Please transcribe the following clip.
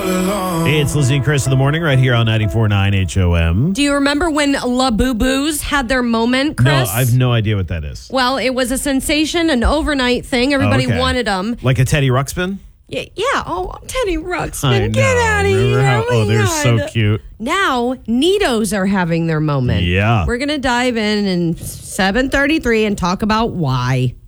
It's Lizzie and Chris in the morning right here on 94.9 HOM. Do you remember when La Boo Boos had their moment, Chris? No, I have no idea what that is. Well, it was a sensation, an overnight thing. Everybody wanted them. Like a Teddy Ruxpin? Yeah. Oh, Teddy Ruxpin, get out of here. They're so cute. Now, Neatos are having their moment. Yeah. We're going to dive in 7:33 and talk about why.